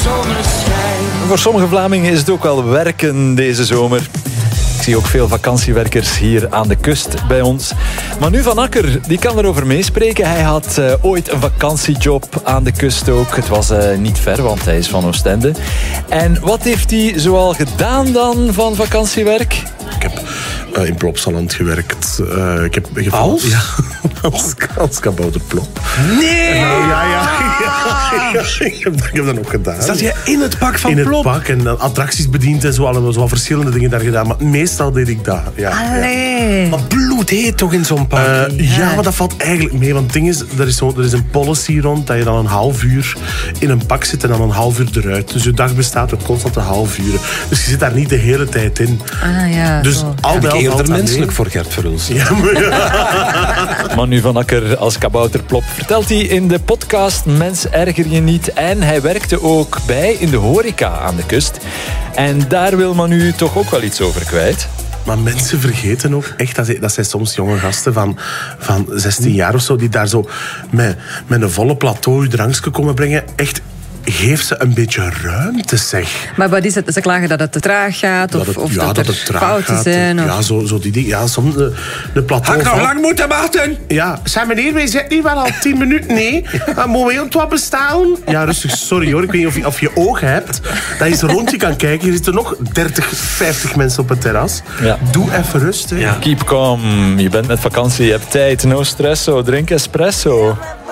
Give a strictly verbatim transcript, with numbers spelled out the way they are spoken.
zonneschijn. Voor sommige Vlamingen is het ook wel werken deze zomer. Ik zie ook veel vakantiewerkers hier aan de kust bij ons. Manu van Akker, die kan erover meespreken. Hij had uh, ooit een vakantiejob aan de kust ook. Het was uh, niet ver, want hij is van Oostende. En wat heeft hij zoal gedaan dan van vakantiewerk? Ik heb uh, in Plopsaland gewerkt. Uh, ik heb, ik heb als? Ja, als, als kabouterplop. Nee! Uh, ja, ja, ja, ja. Ik, heb, ik heb dat ook gedaan. Zat je in het pak van in het Plop? pak en uh, attracties bediend en zo. Allemaal zo verschillende dingen daar gedaan. Maar meestal deed ik dat. Ja, Allee. Ja. Maar bloedheet toch in zo'n pak? Uh, ja, maar dat valt eigenlijk mee. Want het ding is, er is, zo, er is een policy rond dat je dan een half uur in een pak zit en dan een half uur eruit. Dus je dag bestaat uit constant een half uur. Dus je zit daar niet de hele tijd in. Ah ja, Dus zo. al bij al Eerder valt dat menselijk mee. voor Gert Verhulst. Ja, maar ja. Manu van Akker als kabouterplop vertelt hij in de podcast Mens erger je niet. En hij werkte ook bij in de horeca aan de kust. En daar wil Manu toch ook wel iets over kwijt. Maar mensen vergeten ook echt, dat, dat zijn soms jonge gasten van, van zestien jaar of zo, die daar zo met, met een volle plateau je drankje komen brengen. Echt, geef ze een beetje ruimte, zeg. Maar wat is het? Ze klagen dat het te traag gaat? Of Dat het, of ja, dat, dat er het traag fouten gaat. zijn? Of... Ja, zo, zo die dingen. Ja, soms de, de plateau... Had ik nog van- lang moeten wachten? Ja, zijn meneer, wij zitten niet wel al tien minuten, nee. Uh, mogen we wat bestaan? Ja, rustig, sorry hoor. Ik weet niet of je, of je ogen hebt. Dat je eens rond je kan kijken. Hier zitten nog dertig, vijftig mensen op het terras. Ja. Doe even rustig. Ja. Keep calm. Je bent met vakantie, je hebt tijd. No stresso. Drink espresso.